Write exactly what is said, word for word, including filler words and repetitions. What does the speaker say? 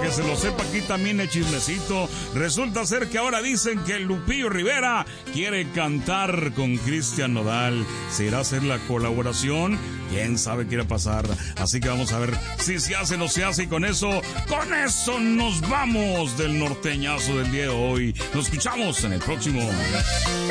que se lo sepa aquí también el chismecito. Resulta ser que ahora dicen que Lupillo Rivera quiere cantar con Cristian Nodal. ¿Se irá a hacer la colaboración? ¿Quién sabe qué irá a pasar? Así que vamos a ver si se hace o no se hace. Y con eso, con eso nos vamos del norteñazo del día de hoy. Nos escuchamos en el próximo.